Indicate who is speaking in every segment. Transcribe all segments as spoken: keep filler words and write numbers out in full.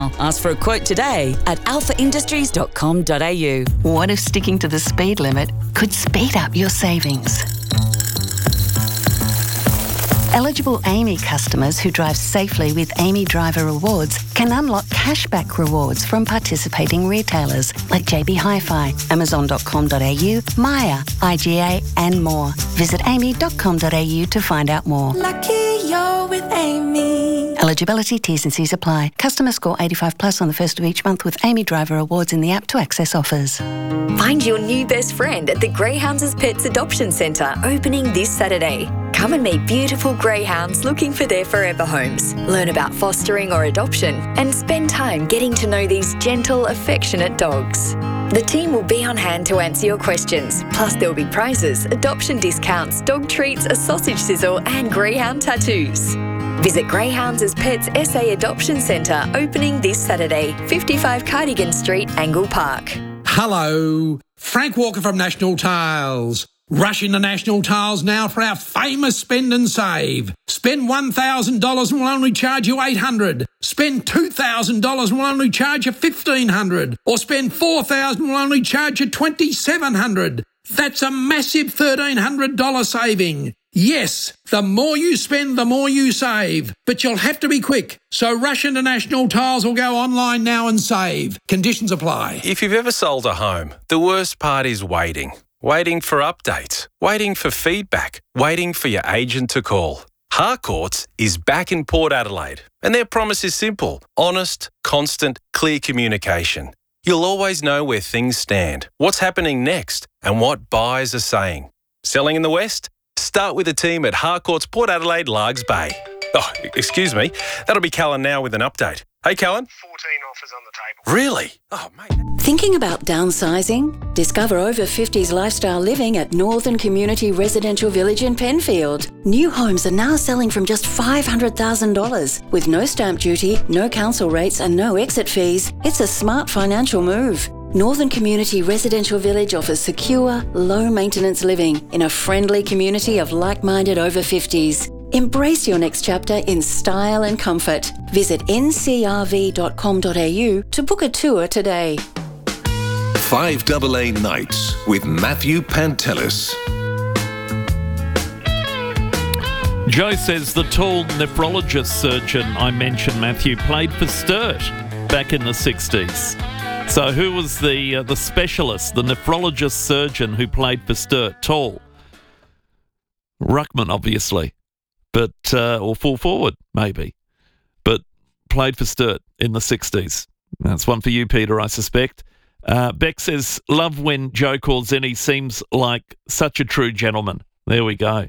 Speaker 1: Ask for a quote today at alpha industries dot com dot a u.
Speaker 2: What if sticking to the speed limit could speed up your savings? Eligible Amy customers who drive safely with Amy Driver Rewards can unlock cashback rewards from participating retailers like J B Hi-Fi, amazon dot com dot a u, Maya, I G A and more. Visit amy dot com dot a u to find out more.
Speaker 3: Lucky you're with Amy.
Speaker 2: Eligibility, T's and C's apply. Customer score eighty-five plus on the first of each month with Amy Driver Rewards in the app to access offers.
Speaker 4: Find your new best friend at the Greyhounds Pets Adoption Centre, opening this Saturday. Come and meet beautiful greyhounds looking for their forever homes. Learn about fostering or adoption and spend time getting to know these gentle, affectionate dogs. The team will be on hand to answer your questions. Plus there'll be prizes, adoption discounts, dog treats, a sausage sizzle and greyhound tattoos. Visit Greyhounds as Pets S A Adoption Centre, opening this Saturday, fifty-five Cardigan Street, Angle Park.
Speaker 5: Hello, Frank Walker from National Tiles. Rush into National Tiles now for our famous spend and save. Spend one thousand dollars and we'll only charge you eight hundred dollars. Spend two thousand dollars and we'll only charge you fifteen hundred dollars. Or spend four thousand dollars and we'll only charge you twenty-seven hundred dollars. That's a massive thirteen hundred dollars saving. Yes, the more you spend, the more you save. But you'll have to be quick. So rush into National Tiles or go online now and save. Conditions apply.
Speaker 6: If you've ever sold a home, the worst part is waiting. Waiting for updates, waiting for feedback, waiting for your agent to call. Harcourts is back in Port Adelaide, and their promise is simple: honest, constant, clear communication. You'll always know where things stand, what's happening next, and what buyers are saying. Selling in the West? Start with the team at Harcourts Port Adelaide, Largs Bay. Oh, excuse me. That'll be Callan now with an update. Hey, Callan.
Speaker 7: fourteen offers on the table.
Speaker 6: Really? Oh, mate.
Speaker 8: Thinking about downsizing? Discover over fifties lifestyle living at Northern Community Residential Village in Penfield. New homes are now selling from just five hundred thousand dollars. With no stamp duty, no council rates and no exit fees, it's a smart financial move. Northern Community Residential Village offers secure, low-maintenance living in a friendly community of like-minded over fifties. Embrace your next chapter in style and comfort. Visit n c r v dot com dot a u to book a tour today.
Speaker 9: five A A Nights with Matthew Pantelis.
Speaker 10: Joe says the tall nephrologist surgeon I mentioned, Matthew, played for Sturt back in the sixties. So who was the uh, the specialist, the nephrologist surgeon who played for Sturt? Tall. Ruckman, obviously. But uh, or full forward, maybe. But played for Sturt in the sixties. That's one for you, Peter, I suspect. Uh, Beck says, love when Joe calls in. He seems like such a true gentleman. There we go.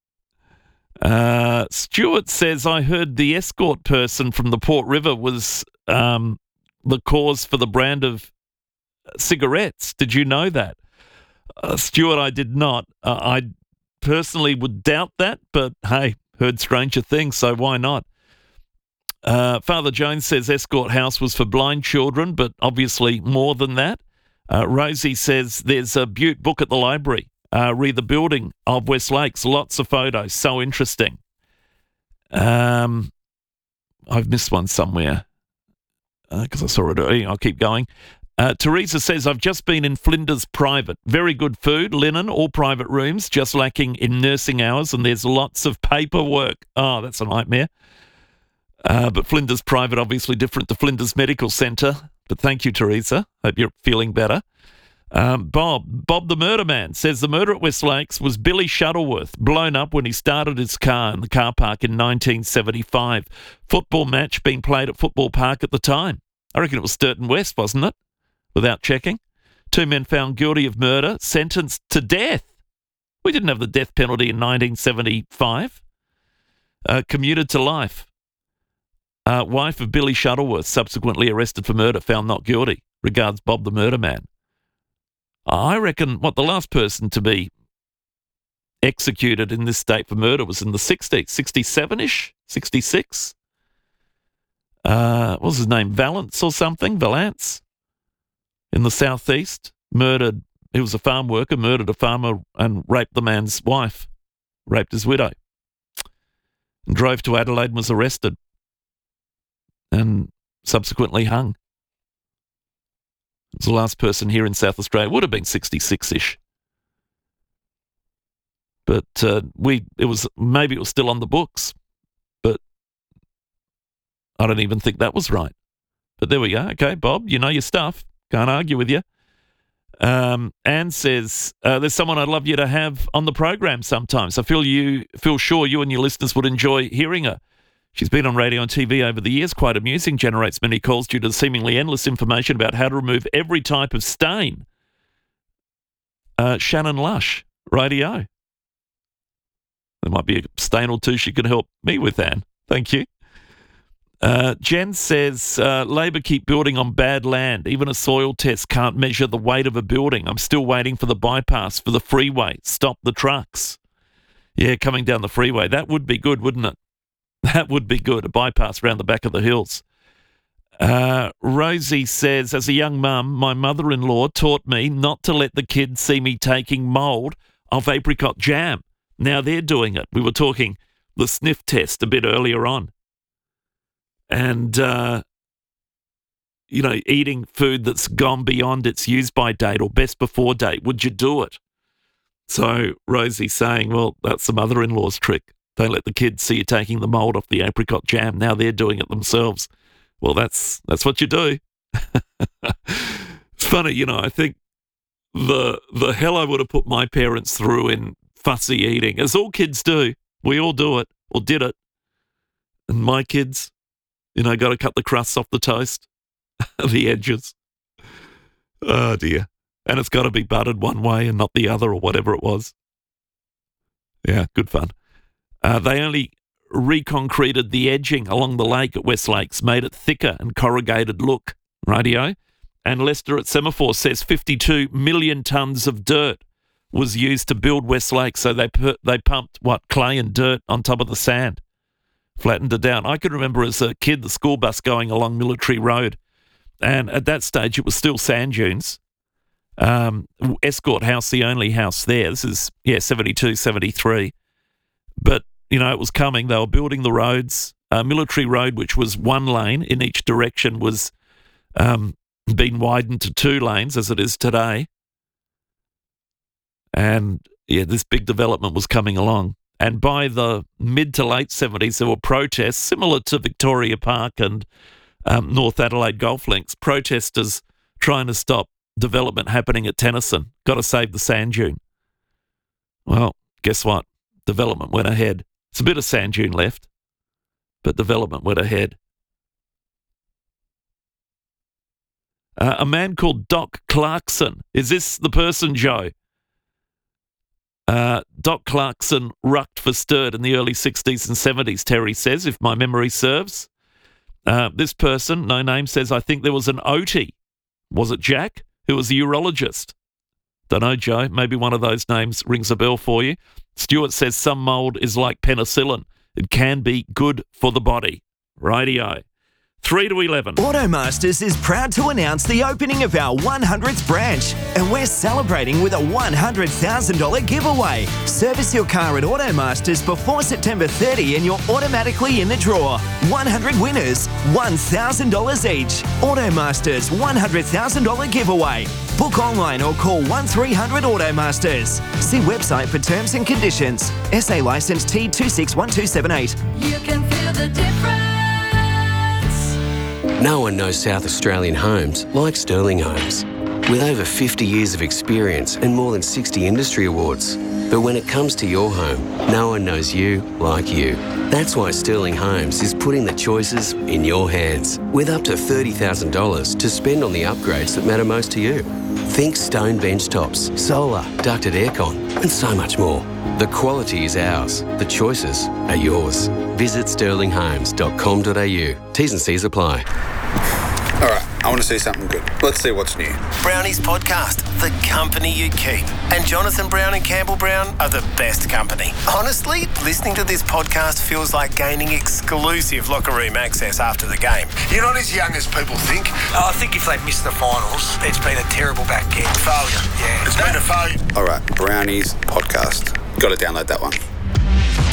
Speaker 10: Uh, Stuart says, I heard the escort person from the Port River was um, the cause for the brand of cigarettes. Did you know that? Uh, Stuart, I did not. Uh, I personally would doubt that, but hey, heard stranger things, so why not? Uh, Father Jones says Escort House was for blind children, but obviously more than that. Uh, Rosie says there's a Butte book at the library. Uh, read the building of West Lakes. Lots of photos. So interesting. Um, I've missed one somewhere because uh, I saw it earlier. I'll keep going. Uh, Teresa says, I've just been in Flinders Private. Very good food, linen, all private rooms, just lacking in nursing hours, and there's lots of paperwork. Oh, that's a nightmare. Uh, but Flinders Private, obviously different to Flinders Medical Centre. But thank you, Teresa. Hope you're feeling better. Um, Bob, Bob the Murder Man, says the murder at West Lakes was Billy Shuttleworth, blown up when he started his car in the car park in nineteen seventy-five. Football match being played at Football Park at the time. I reckon it was Sturton West, wasn't it? Without checking. Two men found guilty of murder, sentenced to death. We didn't have the death penalty in nineteen seventy-five. Uh, commuted to life. Uh, wife of Billy Shuttleworth, subsequently arrested for murder, found not guilty. Regards, Bob the Murder Man. I reckon, what, the last person to be executed in this state for murder was in the sixties, sixty-seven-ish, sixty-six. Uh, what was his name, Valance or something? Valance? In the southeast, murdered, he was a farm worker, murdered a farmer and raped the man's wife, raped his widow, and drove to Adelaide and was arrested. And subsequently hung. It was the last person here in South Australia. Would have been sixty-six-ish. But uh, we, it was maybe it was still on the books, but I don't even think that was right. But there we go. Okay, Bob, you know your stuff. Can't argue with you. Um, Anne says, uh, there's someone I'd love you to have on the program sometimes. I feel you feel sure you and your listeners would enjoy hearing her. She's been on radio and T V over the years, quite amusing, generates many calls due to the seemingly endless information about how to remove every type of stain. Uh, Shannon Lush, radio. There might be a stain or two she can help me with, Anne. Thank you. Uh, Jen says, uh, Labor keep building on bad land. Even a soil test can't measure the weight of a building. I'm still waiting for the bypass for the freeway. Stop the trucks. Yeah, coming down the freeway. That would be good, wouldn't it? That would be good, a bypass around the back of the hills. Uh, Rosie says, as a young mum, my mother-in-law taught me not to let the kids see me taking mould off apricot jam. Now they're doing it. We were talking the sniff test a bit earlier on. And, uh, you know, eating food that's gone beyond its use-by date or best before date, would you do it? So Rosie's saying, well, that's the mother-in-law's trick. Don't let the kids see you taking the mould off the apricot jam. Now they're doing it themselves. Well, that's that's what you do. It's funny, you know, I think the the hell I would have put my parents through in fussy eating, as all kids do. We all do it, or did it. And my kids, you know, got to cut the crusts off the toast, the edges. Oh, dear. And it's got to be buttered one way and not the other, or whatever it was. Yeah, good fun. Uh, they only reconcreted the edging along the lake at West Lakes, made it thicker and corrugated look, rightio. And Lester at Semaphore says fifty-two million tonnes of dirt was used to build West Lakes, so they pu- they pumped, what, clay and dirt on top of the sand, flattened it down. I can remember as a kid the school bus going along Military Road, and at that stage it was still sand dunes. Um, Escort House, the only house there. This is, yeah, seventy-two, seventy-three. But, you know, it was coming. They were building the roads. Uh, Military Road, which was one lane in each direction, was um, being widened to two lanes as it is today. And, yeah, this big development was coming along. And by the mid to late seventies, there were protests similar to Victoria Park and um, North Adelaide Golf Links, protesters trying to stop development happening at Tennyson. Got to save the sand dune. Well, guess what? Development went ahead. It's a bit of sand dune left, but development went ahead. Uh, a man called Doc Clarkson. Is this the person, Joe? Uh, Doc Clarkson rucked for Sturt in the early sixties and seventies, Terry says, if my memory serves. Uh, this person, no name, says, I think there was an O T. Was it Jack? Who was a urologist? Don't know, Joe. Maybe one of those names rings a bell for you. Stuart says some mould is like penicillin. It can be good for the body. Rightio. three to eleven.
Speaker 11: Automasters is proud to announce the opening of our one hundredth branch, and we're celebrating with a one hundred thousand dollars giveaway. Service your car at Automasters before September thirtieth and you're automatically in the draw. one hundred winners, one thousand dollars each. Automasters one hundred thousand dollars giveaway. Book online or call one three hundred Automasters. See website for terms and conditions. S A licence T two six one two seven eight.
Speaker 3: You can feel the difference.
Speaker 12: No one knows South Australian homes like Sterling Homes. With over fifty years of experience and more than sixty industry awards. But when it comes to your home, no one knows you like you. That's why Sterling Homes is putting the choices in your hands, with up to thirty thousand dollars to spend on the upgrades that matter most to you. Think stone bench tops, solar, ducted aircon, and so much more. The quality is ours. The choices are yours. Visit sterling homes dot com dot a u. T's and C's apply.
Speaker 13: All right, I want to see something good. Let's see what's new.
Speaker 14: Brownie's Podcast, the company you keep. And Jonathan Brown and Campbell Brown are the best company. Honestly, listening to this podcast feels like gaining exclusive locker room access after the game.
Speaker 15: You're not as young as people think.
Speaker 16: Oh, I think if they've missed the finals, it's been a terrible back end. Failure, yeah.
Speaker 15: It's been a failure.
Speaker 13: All right, Brownie's Podcast. Got to download that one.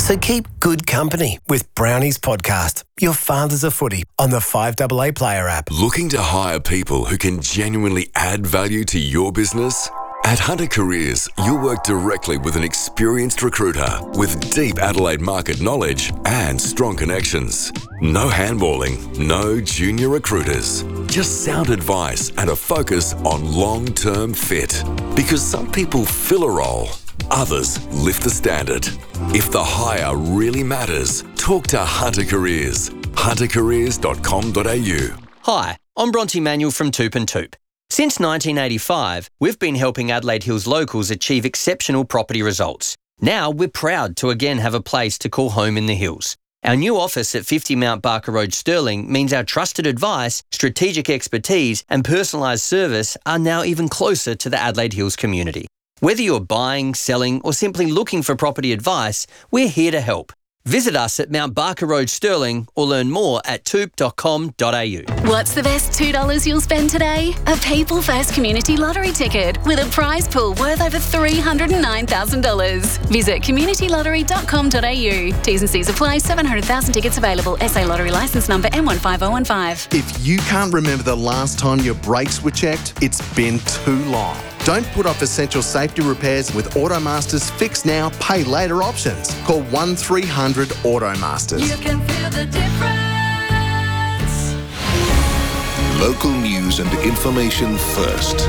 Speaker 14: So keep good company with Brownie's podcast, Your Father's a Footy, on the five A A Player app.
Speaker 17: Looking to hire people who can genuinely add value to your business? At Hunter Careers, you'll work directly with an experienced recruiter with deep Adelaide market knowledge and strong connections. No handballing, no junior recruiters. Just sound advice and a focus on long-term fit. Because some people fill a role, others lift the standard. If the hire really matters, talk to Hunter Careers. hunter careers dot com dot a u.
Speaker 18: Hi, I'm Bronte Manuel from Toop and Toop. Since nineteen eighty-five, we've been helping Adelaide Hills locals achieve exceptional property results. Now we're proud to again have a place to call home in the hills. Our new office at fifty Mount Barker Road, Stirling, means our trusted advice, strategic expertise and personalised service are now even closer to the Adelaide Hills community. Whether you're buying, selling or simply looking for property advice, we're here to help. Visit us at Mount Barker Road, Stirling, or learn more at toop dot com dot a u.
Speaker 19: What's the best two dollars you'll spend today? A People First Community Lottery ticket with a prize pool worth over three hundred nine thousand dollars. Visit community lottery dot com dot a u. T's and C's apply. seven hundred thousand tickets available. S A Lottery licence number M one five zero one five.
Speaker 20: If you can't remember the last time your brakes were checked, it's been too long. Don't put off essential safety repairs with Automaster's Fix Now, Pay Later options. Call one three hundred Automasters.
Speaker 3: You can feel the difference.
Speaker 9: Local news and information first.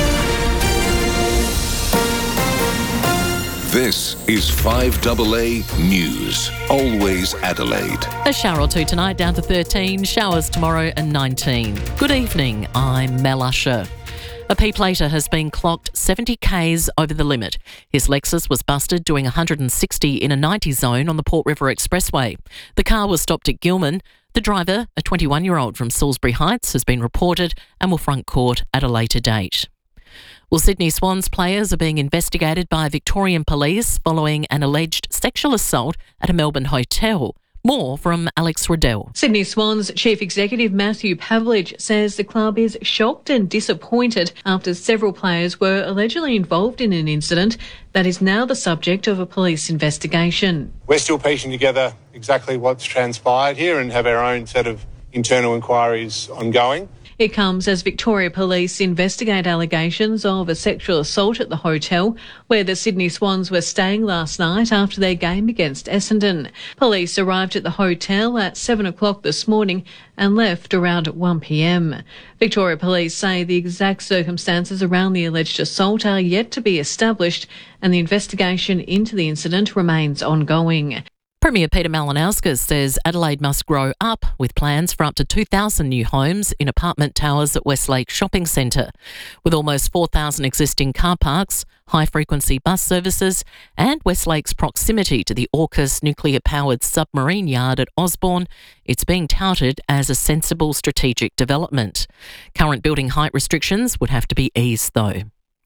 Speaker 9: This is five A A News. Always Adelaide.
Speaker 21: A shower or two tonight, down to thirteen. Showers tomorrow and nineteen. Good evening, I'm Mel Usher. A P-plater has been clocked seventy kays over the limit. His Lexus was busted doing one hundred sixty in a ninety zone on the Port River Expressway. The car was stopped at Gilman. The driver, a twenty-one-year-old from Salisbury Heights, has been reported and will front court at a later date. Well, Sydney Swans players are being investigated by Victorian Police following an alleged sexual assault at a Melbourne hotel. More from Alex Riddell.
Speaker 22: Sydney Swans Chief Executive Matthew Pavlich says the club is shocked and disappointed after several players were allegedly involved in an incident that is now the subject of a police investigation.
Speaker 7: We're still piecing together exactly what's transpired here and have our own set of internal inquiries ongoing.
Speaker 22: It comes as Victoria Police investigate allegations of a sexual assault at the hotel where the Sydney Swans were staying last night after their game against Essendon. Police arrived at the hotel at seven o'clock this morning and left around one p m. Victoria Police say the exact circumstances around the alleged assault are yet to be established and the investigation into the incident remains ongoing.
Speaker 21: Premier Peter Malinauskas says Adelaide must grow up with plans for up to two thousand new homes in apartment towers at Westlake Shopping Centre. With almost four thousand existing car parks, high-frequency bus services and Westlake's proximity to the AUKUS nuclear-powered submarine yard at Osborne, it's being touted as a sensible strategic development. Current building height restrictions would have to be eased, though.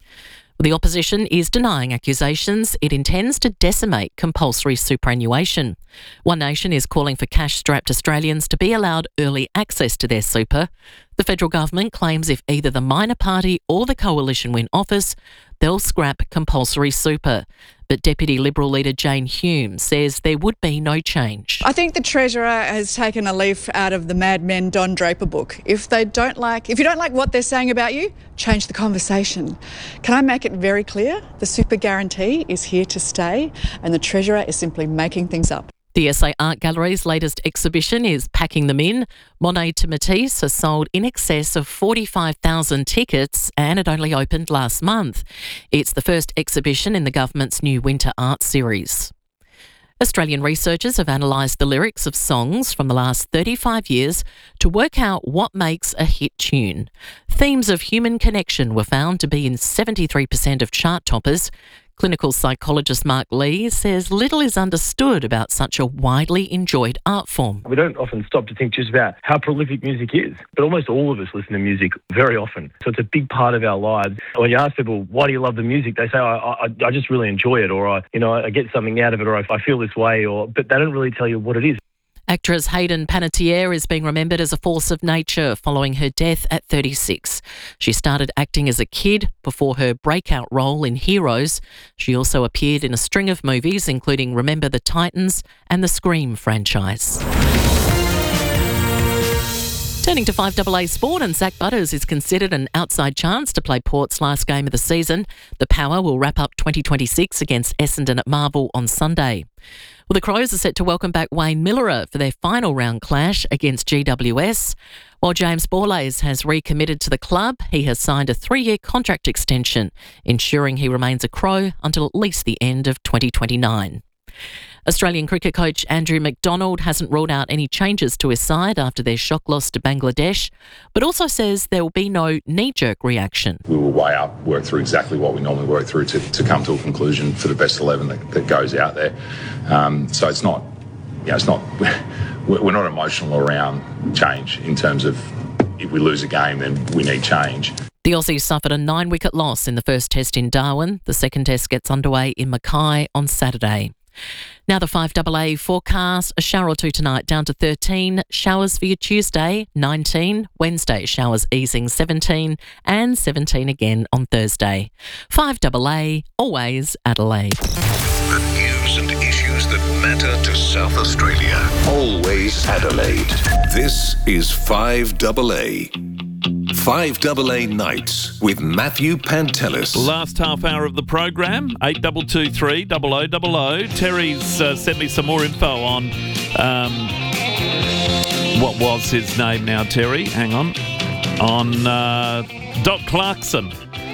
Speaker 21: The opposition is denying accusations it intends to decimate compulsory superannuation. One Nation is calling for cash-strapped Australians to be allowed early access to their super. The federal government claims if either the minor party or the coalition win office, they'll scrap compulsory super. But Deputy Liberal leader Jane Hume says there would be no change.
Speaker 23: I think the Treasurer has taken a leaf out of the Mad Men Don Draper book. If they don't like, if you don't like what they're saying about you, change the conversation. Can I make it very clear? The super guarantee is here to stay and the Treasurer is simply making things up.
Speaker 21: The S A Art Gallery's latest exhibition is Packing Them In. Monet to Matisse has sold in excess of forty-five thousand tickets and it only opened last month. It's the first exhibition in the government's new Winter Art Series. Australian researchers have analysed the lyrics of songs from the last thirty-five years to work out what makes a hit tune. Themes of human connection were found to be in seventy-three percent of chart toppers. Clinical psychologist Mark Lee says little is understood about such a widely enjoyed art form.
Speaker 24: We don't often stop to think just about how prolific music is, but almost all of us listen to music very often. So it's a big part of our lives. When you ask people, why do you love the music? They say, I, I, I just really enjoy it, or I, you know, I get something out of it, or I, I feel this way, or but they don't really tell you what it is.
Speaker 21: Actress Hayden Panettiere is being remembered as a force of nature following her death at thirty-six. She started acting as a kid before her breakout role in Heroes. She also appeared in a string of movies, including Remember the Titans and the Scream franchise. Turning to five A A Sport, and Zach Butters is considered an outside chance to play Port's last game of the season. The Power will wrap up twenty twenty-six against Essendon at Marvel on Sunday. Well, the Crows are set to welcome back Wayne Millerer for their final round clash against G W S. While James Borlase has recommitted to the club, he has signed a three-year contract extension, ensuring he remains a Crow until at least the end of twenty twenty-nine. Australian cricket coach Andrew McDonald hasn't ruled out any changes to his side after their shock loss to Bangladesh, but also says there will be no knee-jerk reaction.
Speaker 1: We will weigh up, work through exactly what we normally work through to, to come to a conclusion for the best eleven that, that goes out there. Um, so it's not, you know, it's not, we're not emotional around change in terms of if we lose a game, then we need change.
Speaker 21: The Aussies suffered a nine-wicket loss in the first test in Darwin. The second test gets underway in Mackay on Saturday. Now the five A A forecast, a shower or two tonight down to thirteen, showers for your Tuesday, nineteen, Wednesday showers easing seventeen, and seventeen again on Thursday. five A A, always Adelaide.
Speaker 9: The news and issues that matter to South Australia. Always Adelaide. This is five A A. five A A Nights with Matthew Pantelis.
Speaker 10: Last half hour of the program, eight two two three, double oh double oh. Terry's uh, sent me some more info on, um, what was his name now, Terry? Hang on. On uh, Doc Clarkson,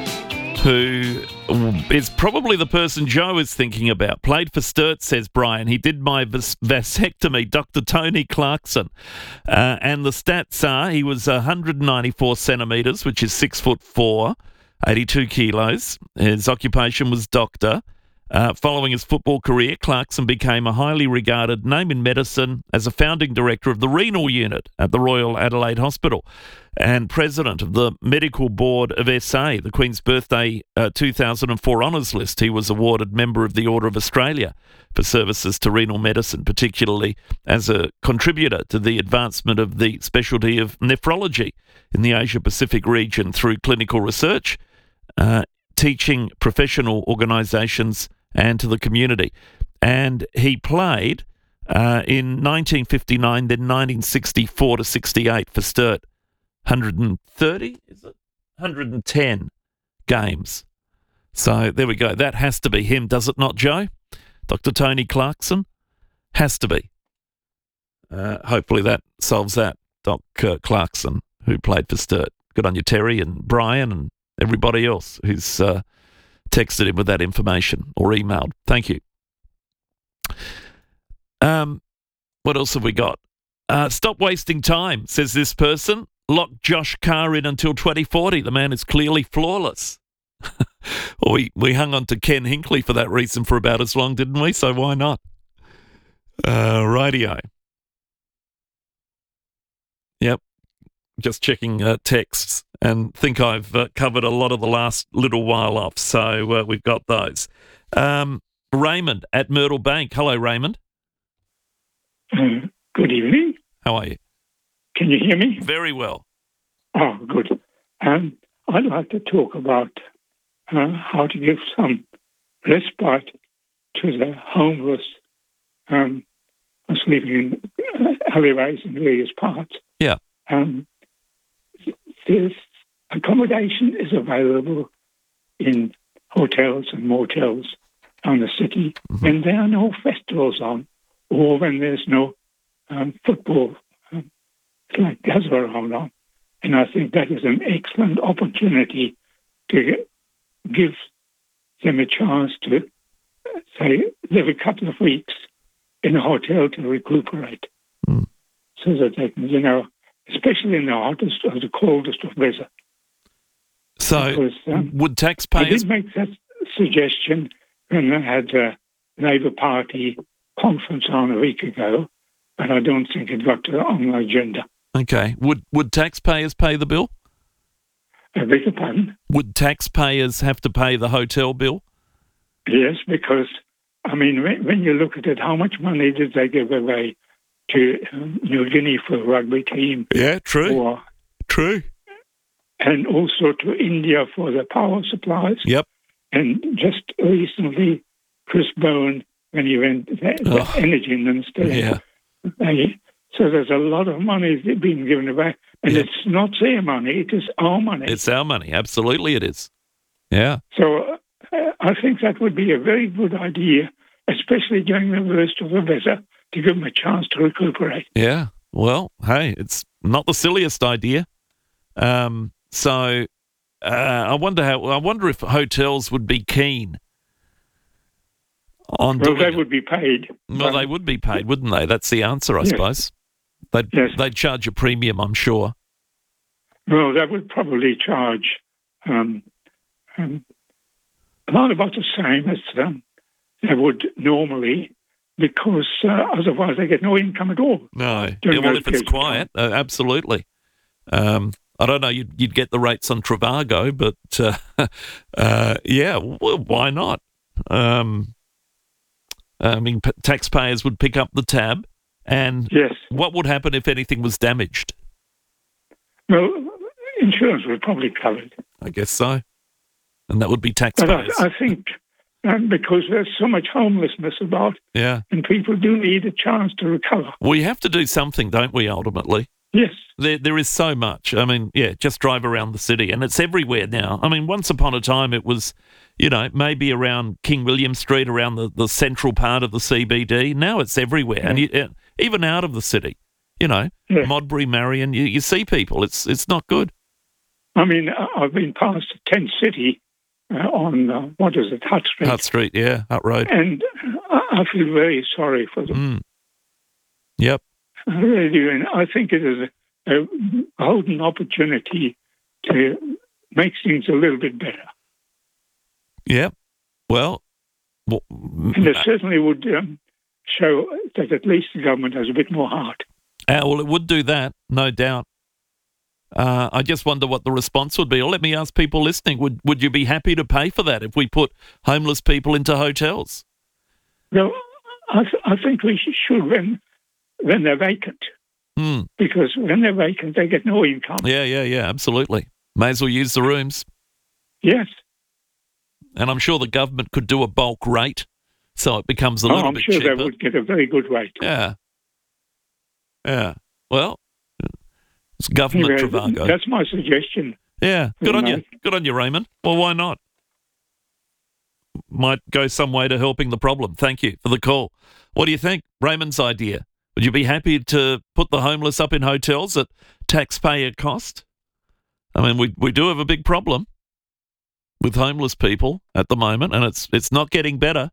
Speaker 10: who is probably the person Joe is thinking about. Played for Sturt, says Brian. He did my vas- vasectomy, Doctor Tony Clarkson. Uh, and the stats are he was one hundred ninety-four centimetres, which is six foot four, eighty-two kilos. His occupation was doctor. Uh, following his football career, Clarkson became a highly regarded name in medicine as a founding director of the renal unit at the Royal Adelaide Hospital and president of the medical board of S A. The Queen's Birthday uh, two thousand four honours list. He was awarded Member of the Order of Australia for services to renal medicine, particularly as a contributor to the advancement of the specialty of nephrology in the Asia-Pacific region through clinical research, uh, teaching professional organisations and to the community. And he played uh, in nineteen fifty-nine, then nineteen sixty-four to sixty-eight for Sturt. one hundred thirty, is it? one hundred ten games. So there we go. That has to be him, does it not, Joe? Doctor Tony Clarkson? Has to be. Uh, hopefully that solves that. Doc uh, Clarkson, who played for Sturt. Good on you, Terry and Brian and everybody else who's uh, texted him with that information or emailed. Thank you. Um, what else have we got? Uh, stop wasting time, says this person. Lock Josh Carr in until twenty forty. The man is clearly flawless. Well, we, we hung on to Ken Hinkley for that reason for about as long, didn't we? So why not? Uh, radio. Yep. Just checking uh, texts and think I've uh, covered a lot of the last little while off. So uh, we've got those. Um, Raymond at Myrtle Bank. Hello, Raymond.
Speaker 2: Uh, good evening.
Speaker 10: How are you?
Speaker 2: Can you hear me?
Speaker 10: Very well.
Speaker 2: Oh, good. Um, I'd like to talk about uh, how to give some respite to the homeless um, who's living in uh, alleyways in various parts.
Speaker 10: Yeah.
Speaker 2: Um, This accommodation is available in hotels and motels around the city mm-hmm. when there are no festivals on or when there's no um, football um, like Gaza around on. And I think that is an excellent opportunity to give them a chance to, uh, say, live a couple of weeks in a hotel to recuperate
Speaker 10: mm.
Speaker 2: so that they can, you know, especially in the hottest or the coldest of weather.
Speaker 10: So because, um, would taxpayers...
Speaker 2: I did make that suggestion when I had a Labour Party conference on a week ago, but I don't think it got on the agenda.
Speaker 10: Okay. Would would taxpayers pay the bill?
Speaker 2: I beg your pardon?
Speaker 10: Would taxpayers have to pay the hotel bill?
Speaker 2: Yes, because, I mean, when, when you look at it, how much money did they give away to um, New Guinea for the rugby team.
Speaker 10: Yeah, true.
Speaker 2: Or,
Speaker 10: true.
Speaker 2: And also to India for the power supplies.
Speaker 10: Yep.
Speaker 2: And just recently, Chris Bowen, when he went, the, the
Speaker 10: oh.
Speaker 2: energy minister.
Speaker 10: Yeah.
Speaker 2: They, so there's a lot of money being given away. And
Speaker 10: yep.
Speaker 2: it's not their money, it is our money.
Speaker 10: It's our money. Absolutely it is. Yeah.
Speaker 2: So uh, I think that would be a very good idea, especially during the worst of the weather, to give them a chance to recuperate.
Speaker 10: Yeah. Well, hey, it's not the silliest idea. Um, so uh, I wonder how. I wonder if hotels would be keen on.
Speaker 2: Well,
Speaker 10: doing
Speaker 2: they
Speaker 10: it.
Speaker 2: would be paid.
Speaker 10: Well, they would be paid, wouldn't they? That's the answer, I
Speaker 2: yes.
Speaker 10: suppose. They'd
Speaker 2: yes.
Speaker 10: they'd charge a premium, I'm sure.
Speaker 2: Well, they would probably charge um, um, not about the same as um, they would normally, because uh, otherwise they get no income at all.
Speaker 10: No. Yeah, well, if it's quiet, uh, absolutely. Um, I don't know, you'd, you'd get the rates on Trivago, but uh, uh, yeah, well, why not? Um, I mean, p- taxpayers would pick up the tab, and
Speaker 2: yes.
Speaker 10: what would happen if anything was damaged?
Speaker 2: Well, insurance would probably cover it.
Speaker 10: I guess so. And that would be
Speaker 2: But
Speaker 10: taxpayers.
Speaker 2: I, I think um, because there's so much homelessness about,
Speaker 10: yeah.
Speaker 2: and people do need a chance to recover.
Speaker 10: We have to do something, don't we, ultimately?
Speaker 2: Yes.
Speaker 10: There, there is so much. I mean, yeah, just drive around the city, and it's everywhere now. I mean, once upon a time it was, you know, maybe around King William Street, around the, the central part of the C B D. Now it's everywhere,
Speaker 2: Yeah.
Speaker 10: and you, uh, even out of the city, you know,
Speaker 2: Yeah.
Speaker 10: Modbury, Marion, you, you see people. It's it's not good.
Speaker 2: I mean, I- I've been past Tent City uh, on, uh, what is it, Hutt Street.
Speaker 10: Hutt Street, yeah, Hutt Road.
Speaker 2: And I, I feel very sorry for them.
Speaker 10: Mm. Yep.
Speaker 2: I really do. And I think it is a, a golden opportunity to make things a little bit better.
Speaker 10: Yep. Well, well
Speaker 2: And it certainly would um, show that at least the government has a bit more heart.
Speaker 10: Uh, well, it would do that, no doubt. Uh, I just wonder what the response would be. Or let me ask people listening, would would you be happy to pay for that if we put homeless people into hotels?
Speaker 2: No, I, th- I think we should when, when they're vacant.
Speaker 10: Hmm.
Speaker 2: Because when they're vacant, they get no income.
Speaker 10: Yeah, yeah, yeah, absolutely. May as well use the rooms.
Speaker 2: Yes.
Speaker 10: And I'm sure the government could do a bulk rate so it becomes a
Speaker 2: Oh,
Speaker 10: little
Speaker 2: I'm
Speaker 10: bit
Speaker 2: sure
Speaker 10: cheaper.
Speaker 2: they would get a very good rate.
Speaker 10: Yeah. Yeah. Well, it's government
Speaker 2: Anyway,
Speaker 10: Trivago.
Speaker 2: that's my suggestion.
Speaker 10: Yeah. Good on you.
Speaker 2: Mate.
Speaker 10: Good on you, Raymond. Well, why not? Might go some way to helping the problem. Thank you for the call. What do you think? Raymond's idea. Would you be happy to put the homeless up in hotels at taxpayer cost? I mean, we we do have a big problem with homeless people at the moment, and it's it's not getting better.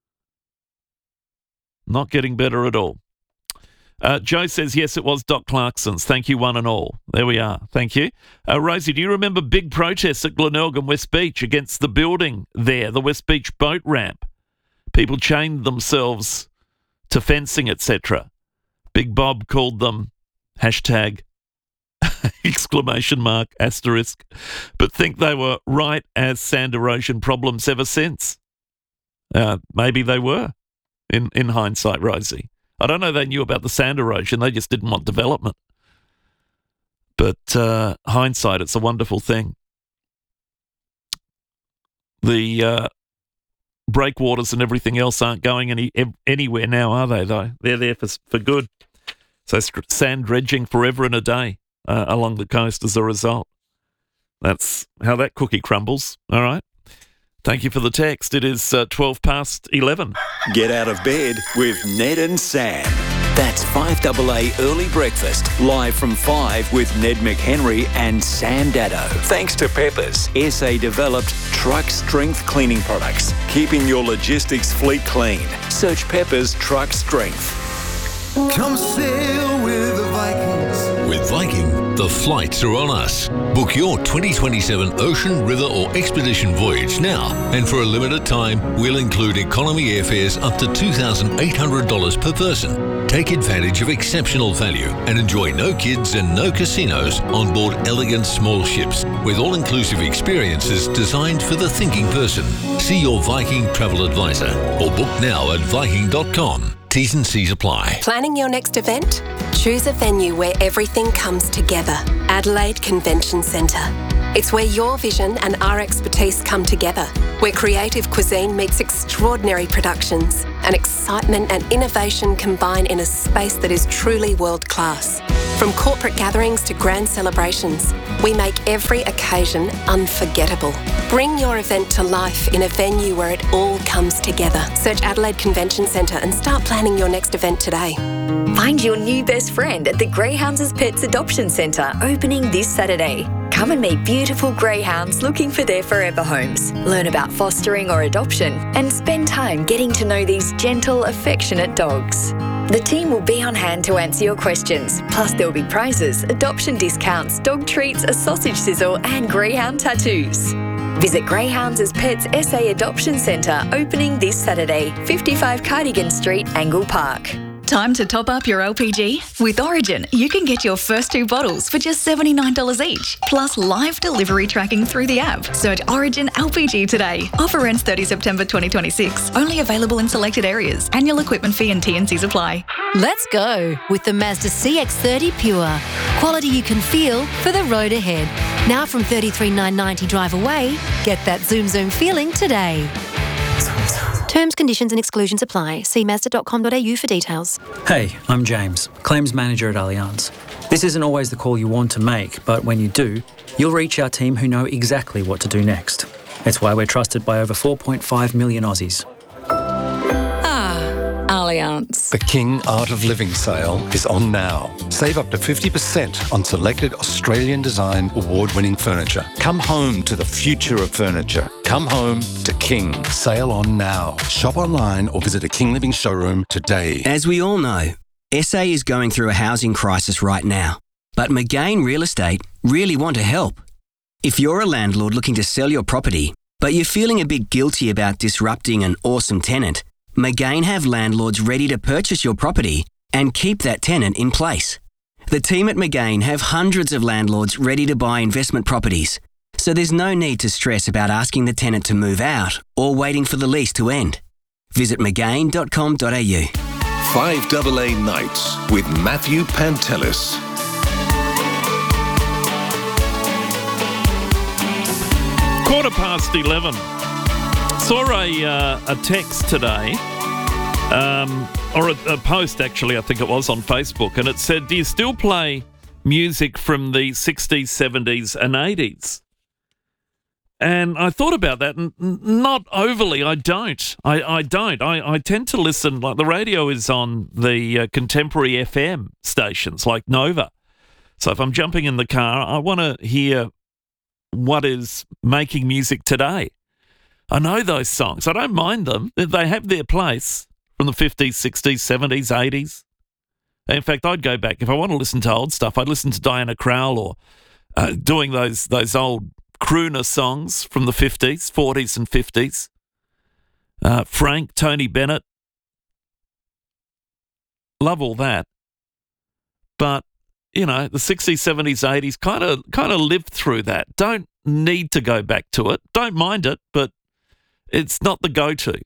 Speaker 10: Not getting better at all. Uh, Joe says, yes, it was Doc Clarkson's. Thank you, one and all. There we are. Thank you. Uh, Rosie, do you remember big protests at Glenelg and West Beach against the building there, the West Beach boat ramp? People chained themselves to fencing, et cetera. Big Bob called them hashtag exclamation mark asterisk, but think they were right as sand erosion problems ever since. Uh, maybe they were, in, in hindsight, Rosie. I don't know they knew about the sand erosion. They just didn't want development. But uh, hindsight, it's a wonderful thing. The uh, breakwaters and everything else aren't going any anywhere now, are they, though? They're there for, for good. So sand dredging forever and a day uh, along the coast as a result. That's how that cookie crumbles. All right. Thank you for the text. It is uh, twelve past eleven.
Speaker 4: Get out of bed with Ned and Sam. That's five A A Early Breakfast, live from five with Ned McHenry and Sam Daddo. Thanks to Peppers, S A-developed truck strength cleaning products, keeping your logistics fleet clean. Search Peppers Truck Strength.
Speaker 5: Come sail with the Vikings.
Speaker 9: With Viking, the flights are on us. Book your twenty twenty-seven ocean, river or expedition voyage now. And for a limited time, we'll include economy airfares up to two thousand eight hundred dollars per person. Take advantage of exceptional value and enjoy no kids and no casinos on board elegant small ships with all-inclusive experiences designed for the thinking person. See your Viking travel advisor or book now at viking dot com. T's and C's apply.
Speaker 6: Planning your next event? Choose a venue where everything comes together. Adelaide Convention Centre. It's where your vision and our expertise come together, where creative cuisine meets extraordinary productions and excitement and innovation combine in a space that is truly world-class. From corporate gatherings to grand celebrations, we make every occasion unforgettable. Bring your event to life in a venue where it all comes together. Search Adelaide Convention Centre and start planning your next event today.
Speaker 8: Find your new best friend at the Greyhounds Pets Adoption Centre, opening this Saturday. Come and meet beautiful greyhounds looking for their forever homes. Learn about fostering or adoption and spend time getting to know these gentle, affectionate dogs. The team will be on hand to answer your questions. Plus, there will be prizes, adoption discounts, dog treats, a sausage sizzle and greyhound tattoos. Visit Greyhounds as Pets S A Adoption Centre, opening this Saturday, fifty-five Cardigan Street, Angle Park.
Speaker 11: Time to top up your L P G? With Origin, you can get your first two bottles for just seventy-nine dollars each, plus live delivery tracking through the app. Search Origin L P G today. Offer ends thirtieth September twenty twenty-six. Only available in selected areas. Annual equipment fee and T and Cs apply.
Speaker 12: Let's go with the Mazda C X thirty Pure. Quality you can feel for the road ahead. Now from thirty-three thousand nine hundred ninety drive away, get that zoom zoom feeling today. Terms, conditions and exclusions apply. See mazda dot com dot a u for details.
Speaker 25: Hey, I'm James, Claims Manager at Allianz. This isn't always the call you want to make, but when you do, you'll reach our team who know exactly what to do next. It's why we're trusted by over four point five million Aussies.
Speaker 11: Allianz.
Speaker 26: The King Art of Living sale is on now. Save up to fifty percent on selected Australian design award-winning furniture. Come home to the future of furniture. Come home to King. Sale on now. Shop online or visit a King Living showroom today.
Speaker 27: As we all know, S A is going through a housing crisis right now. But McGain Real Estate really want to help. If you're a landlord looking to sell your property, but you're feeling a bit guilty about disrupting an awesome tenant, McGain have landlords ready to purchase your property and keep that tenant in place. The team at McGain have hundreds of landlords ready to buy investment properties, so there's no need to stress about asking the tenant to move out or waiting for the lease to end. Visit mcgain dot com dot a u.
Speaker 9: five double A Nights with Matthew Pantelis.
Speaker 10: Quarter past eleven. Saw a, uh, a text today, um, or a, a post actually, I think it was, on Facebook, and it said, do you still play music from the sixties, seventies and eighties? And I thought about that, and not overly, I don't. I, I don't. I, I tend to listen, like the radio is on the uh, contemporary F M stations like Nova. So if I'm jumping in the car, I want to hear what is making music today. I know those songs. I don't mind them. They have their place from the fifties, sixties, seventies, eighties. In fact, I'd go back. If I want to listen to old stuff, I'd listen to Diana Krall or uh, doing those those old crooner songs from the fifties, forties and fifties. Uh, Frank, Tony Bennett. Love all that. But, you know, the sixties, seventies, eighties kind of kind of lived through that. Don't need to go back to it. Don't mind it, but it's not the go-to.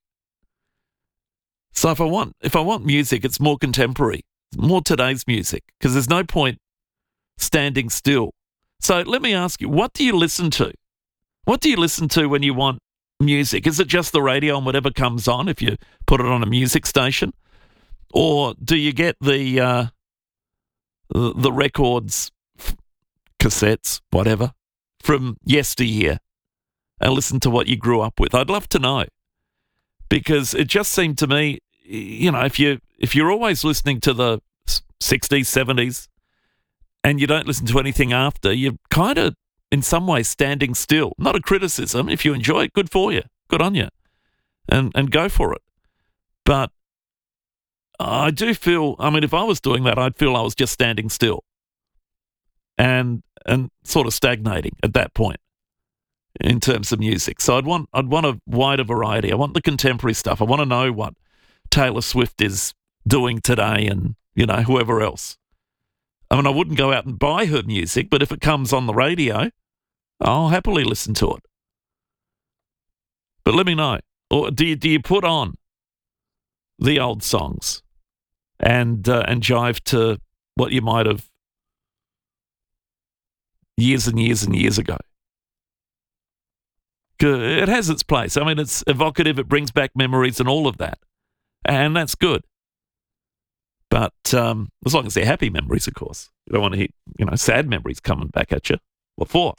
Speaker 10: So if I want if I want music, it's more contemporary, more today's music, because there's no point standing still. So let me ask you, what do you listen to? What do you listen to when you want music? Is it just the radio and whatever comes on if you put it on a music station? Or do you get the uh, the records, cassettes, whatever, from yesteryear and listen to what you grew up with? I'd love to know, because it just seemed to me, you know, if you if you're always listening to the sixties, seventies, and you don't listen to anything after, you're kind of in some ways standing still. Not a criticism. If you enjoy it, good for you, good on you, and and go for it. But I do feel, I mean, if I was doing that, I'd feel I was just standing still and and sort of stagnating at that point in terms of music. So I'd want I'd want a wider variety. I want the contemporary stuff. I want to know what Taylor Swift is doing today and, you know, whoever else. I mean, I wouldn't go out and buy her music, but if it comes on the radio, I'll happily listen to it. But let me know. Or do you, do you put on the old songs? and uh, and jive to what you might have years and years and years ago. It has its place. I mean, it's evocative. It brings back memories and all of that, and that's good. But um, as long as they're happy memories, of course. You don't want to hear, you know, sad memories coming back at you. What for?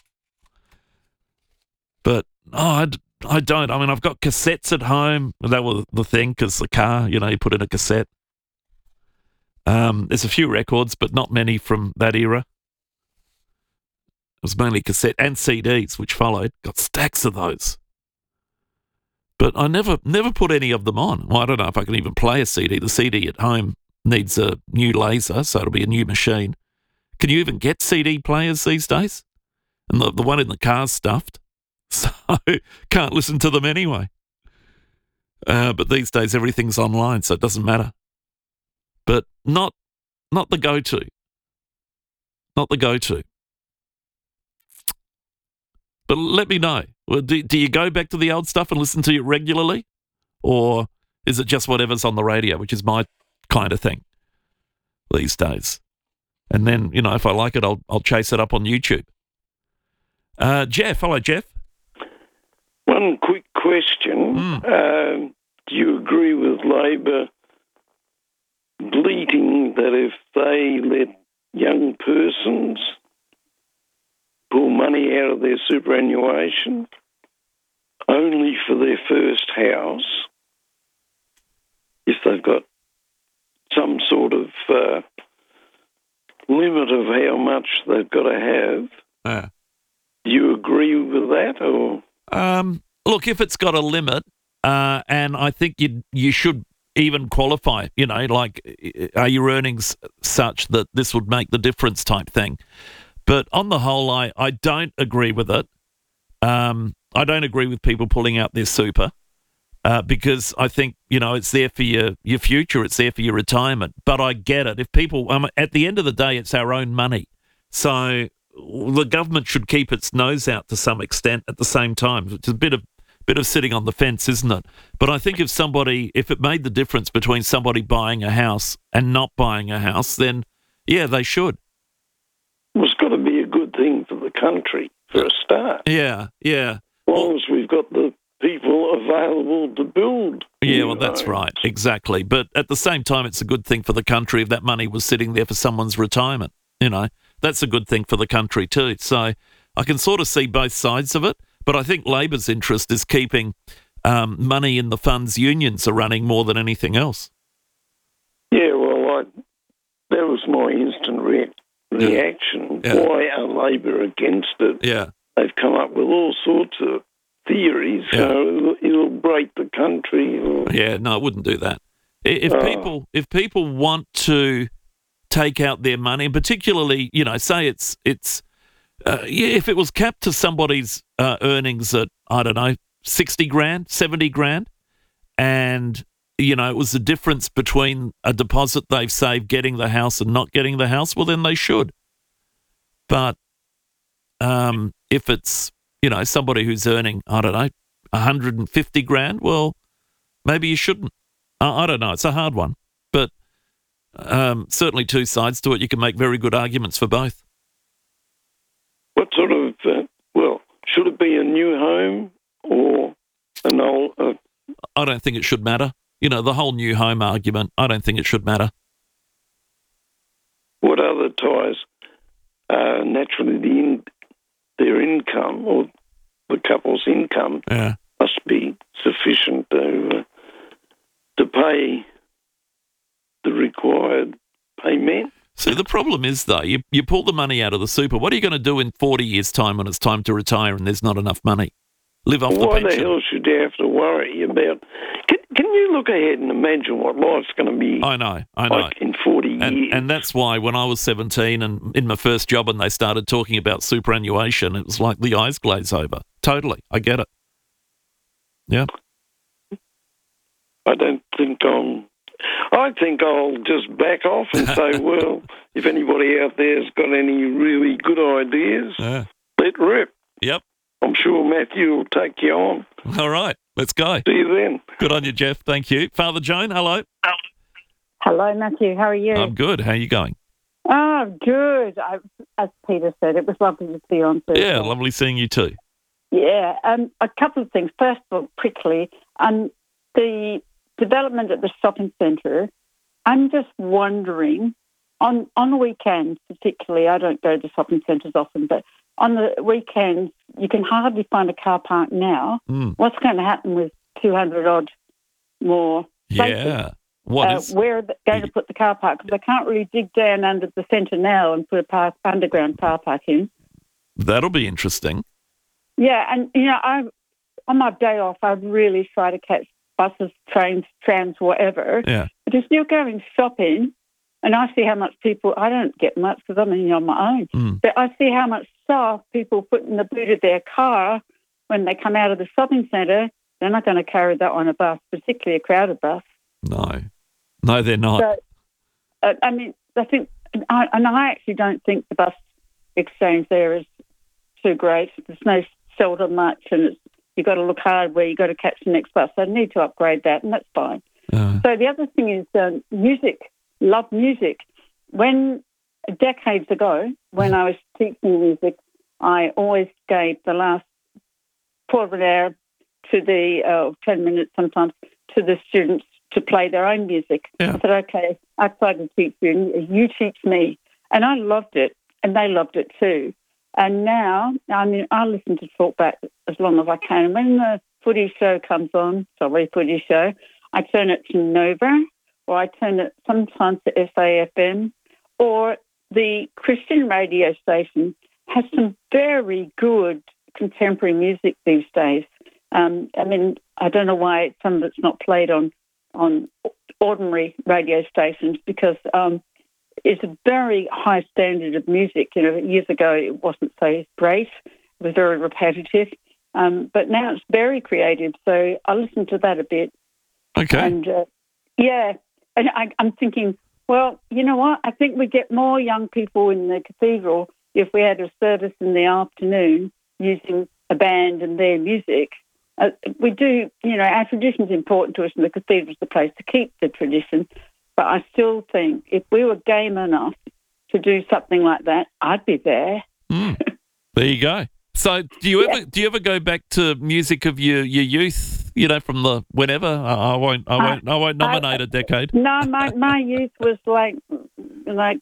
Speaker 10: But, oh, I, I don't. I mean, I've got cassettes at home. That was the thing, because the car, you know, you put in a cassette. Um, there's a few records, but not many from that era. It was mainly cassette and C Ds, which followed. Got stacks of those. But I never never put any of them on. Well, I don't know if I can even play a C D. The C D at home needs a new laser, so it'll be a new machine. Can you even get C D players these days? And the, the one in the car's stuffed, so can't listen to them anyway. Uh, but these days everything's online, so it doesn't matter. But not not the go-to. Not the go-to. But let me know. Well, do, do you go back to the old stuff and listen to it regularly? Or is it just whatever's on the radio, which is my kind of thing these days? And then, you know, if I like it, I'll I'll chase it up on YouTube. Uh, Jeff, hello, Jeff.
Speaker 13: One quick question.
Speaker 10: Mm.
Speaker 13: Uh, do you agree with Labor bleating that if they let young persons pull money out of their superannuation only for their first house, if they've got some sort of uh, limit of how much they've got to have,
Speaker 10: uh.
Speaker 13: do you agree with that? Or
Speaker 10: um, look, if it's got a limit, uh, and I think you you should even qualify, you know, like, are your earnings such that this would make the difference type thing? But on the whole, I, I don't agree with it. Um, I don't agree with people pulling out their super uh, because I think, you know, it's there for your, your future. It's there for your retirement. But I get it. If people, um, at the end of the day, it's our own money. So the government should keep its nose out to some extent at the same time. It's a bit of bit of sitting on the fence, isn't it? But I think if somebody, if it made the difference between somebody buying a house and not buying a house, then, yeah, they should.
Speaker 13: Well, it's got to be a good thing for the country for a start.
Speaker 10: Yeah, yeah.
Speaker 13: As long as we've got the people available to build.
Speaker 10: Yeah, well, that's right. Exactly. But at the same time, it's a good thing for the country if that money was sitting there for someone's retirement. You know, that's a good thing for the country too. So I can sort of see both sides of it. But I think Labor's interest is keeping um, money in the funds unions are running more than anything else.
Speaker 13: Yeah, well, I, that was my instant re- reaction.
Speaker 10: Yeah.
Speaker 13: Why are Labor against it?
Speaker 10: Yeah.
Speaker 13: They've come up with all sorts of theories.
Speaker 10: Yeah.
Speaker 13: So it'll, it'll break the country. Or,
Speaker 10: Yeah, no, it wouldn't do that. If
Speaker 13: Oh.
Speaker 10: people if people want to take out their money, and particularly, you know, say it's it's uh, yeah, if it was capped to somebody's uh, earnings at, I don't know, sixty grand, seventy grand, and you know, it was the difference between a deposit they've saved getting the house and not getting the house, well, then they should. But um, if it's, you know, somebody who's earning, I don't know, one hundred fifty grand, well, maybe you shouldn't. I, I don't know. It's a hard one. But um, certainly two sides to it. You can make very good arguments for both.
Speaker 13: what sort of, uh, well, should it be a new home or an old... Uh,
Speaker 10: I don't think it should matter. You know, the whole new home argument, I don't think it should matter.
Speaker 13: what other ties? Uh, naturally, the in, their income or the couple's income
Speaker 10: Yeah.
Speaker 13: must be sufficient to uh, to pay the required payment.
Speaker 10: See, the problem is, though, you, you pull the money out of the super. What are you going to do in forty years' time when it's time to retire and there's not enough money? Live off
Speaker 13: Why
Speaker 10: the pension.
Speaker 13: the hell should you have to worry about... Can, can you look ahead and imagine what life's going to be
Speaker 10: I know, I know.
Speaker 13: like in forty
Speaker 10: and,
Speaker 13: years?
Speaker 10: and that's why when I was seventeen and in my first job and they started talking about superannuation, it was like the eyes glaze over. Totally. I get it. Yeah.
Speaker 13: I don't think I'm... I think I'll just back off and say, well, if anybody out there's got any really good ideas,
Speaker 10: Yeah.
Speaker 13: let rip.
Speaker 10: Yep.
Speaker 13: I'm sure Matthew will take you on.
Speaker 10: All right. Let's go.
Speaker 13: See you then.
Speaker 10: Good on you, Jeff. Thank you. Father Joan, hello.
Speaker 14: Hello, Matthew. How are you?
Speaker 10: I'm good. How are you going?
Speaker 14: Oh, good. I, as Peter said, it was lovely to see you on Thursday.
Speaker 10: Yeah, lovely seeing you too.
Speaker 14: Yeah, um, a couple of things. First of all, quickly, um, the development at the shopping centre, I'm just wondering, on, on weekends particularly, I don't go to shopping centres often, but on the weekends, you can hardly find a car park now.
Speaker 10: Mm.
Speaker 14: What's going to happen with two hundred odd more places?
Speaker 10: Yeah. What
Speaker 14: uh,
Speaker 10: is?
Speaker 14: Where are they going to put the car park? Because they can't really dig down under the centre now and put a park, underground car park in.
Speaker 10: That'll be interesting.
Speaker 14: Yeah, and, you know, I on my day off, I really try to catch buses, trains, trams, whatever.
Speaker 10: Yeah.
Speaker 14: But if you're going shopping, and I see how much people, I don't get much because I'm in on my own,
Speaker 10: Mm.
Speaker 14: but I see how much stuff people put in the boot of their car when they come out of the shopping centre. They're not going to carry that on a bus, particularly a crowded bus.
Speaker 10: No. No, they're not.
Speaker 14: So, uh, I mean, I think, I, and I actually don't think the bus exchange there is too great. There's no seldom much, and it's, you've got to look hard where you've got to catch the next bus. They need to upgrade that, and that's fine.
Speaker 10: Uh.
Speaker 14: So the other thing is um, music. Love music. When, decades ago, when I was teaching music, I always gave the last quarter of an hour to the, uh, ten minutes sometimes, to the students to play their own music.
Speaker 10: Yeah.
Speaker 14: I said, okay, I tried to teach you, and you teach me. And I loved it, and they loved it too. And now, I mean, I listen to talkback as long as I can. When the footy show comes on, sorry, footy show, I turn it to Nova, or I turn it sometimes to S A F M, or the Christian radio station has some very good contemporary music these days. Um, I mean, I don't know why some of it's not played on on ordinary radio stations because um, it's a very high standard of music. You know, years ago it wasn't so great; it was very repetitive. Um, but now it's very creative, so I listen to that a bit.
Speaker 10: Okay.
Speaker 14: And uh, yeah, and I, I'm thinking, well, you know what? I think we get more young people in the cathedral if we had a service in the afternoon using a band and their music. Uh, we do, you know, our tradition's important to us, and the cathedral's the place to keep the tradition. But I still think if we were game enough to do something like that, I'd be there.
Speaker 10: Mm. There you go. So, do you
Speaker 14: Yeah.
Speaker 10: ever do you ever go back to music of your, your youth? You know, from the whenever. I, I won't. I won't. I won't nominate
Speaker 14: I-
Speaker 10: a decade.
Speaker 14: No, my my youth was like like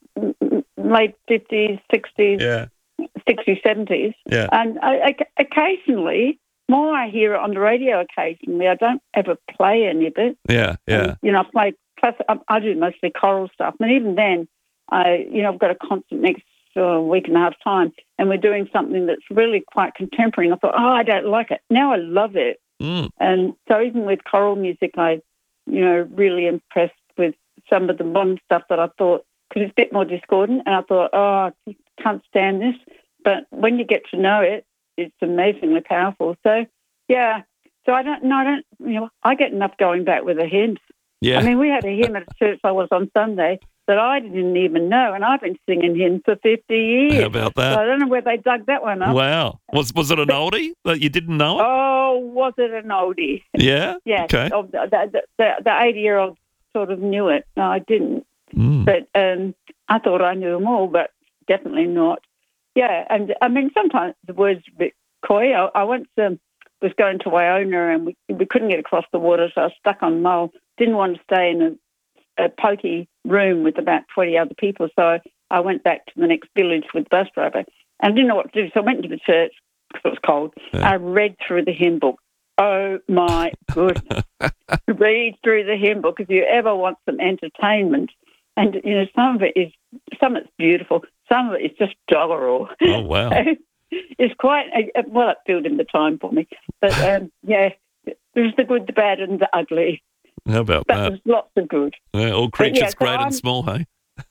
Speaker 14: late fifties, sixties,
Speaker 10: Yeah.
Speaker 14: sixties, seventies,
Speaker 10: Yeah.
Speaker 14: and I, I, occasionally, more I hear it on the radio. Occasionally, I don't ever play any of it.
Speaker 10: Yeah. Yeah.
Speaker 14: Um, you know, I play. Plus, I, I do mostly choral stuff, and even then, I you know I've got a concert next uh, week and a half time, and we're doing something that's really quite contemporary. And I thought, oh, I don't like it. Now I love it.
Speaker 10: Mm.
Speaker 14: And so even with choral music, I, you know, really impressed with some of the modern stuff that I thought, because it's a bit more discordant, and I thought, oh, I can't stand this. But when you get to know it, it's amazingly powerful. So, yeah. So I don't, no, I don't, you know, I get enough going back with the hymns.
Speaker 10: Yeah.
Speaker 14: I mean, we had a hymn at a church I was on Sunday that I didn't even know, and I've been singing hymns for fifty years.
Speaker 10: How about that?
Speaker 14: So I don't know where they dug that one up.
Speaker 10: Wow. Was was it an oldie that you didn't know it?
Speaker 14: Oh, was it an oldie?
Speaker 10: Yeah.
Speaker 14: Yeah.
Speaker 10: Okay.
Speaker 14: Oh, the, the, the, the eighty-year-old sort of knew it. No, I didn't.
Speaker 10: Mm.
Speaker 14: But um, I thought I knew them all, but definitely not. Yeah, and I mean, sometimes the words a bit coy. I, I once um, was going to Iona, and we, we couldn't get across the water, so I was stuck on Mull. Didn't want to stay in a, a pokey room with about twenty other people, so I went back to the next village with the bus driver. And I didn't know what to do, so I went to the church because it was cold.
Speaker 10: Yeah.
Speaker 14: I read through the hymn book. Oh, my goodness. Read through the hymn book if you ever want some entertainment. And, you know, some of it is, some of it's beautiful. Some of it is just doggerel.
Speaker 10: Oh, wow.
Speaker 14: It's quite, a, well, it filled in the time for me. But, um, yeah, there's the good, the bad, and the ugly.
Speaker 10: How about
Speaker 14: But
Speaker 10: that?
Speaker 14: there's lots of good.
Speaker 10: Yeah, all
Speaker 14: But,
Speaker 10: creatures
Speaker 14: yeah, so
Speaker 10: great
Speaker 14: I'm-
Speaker 10: and small, hey?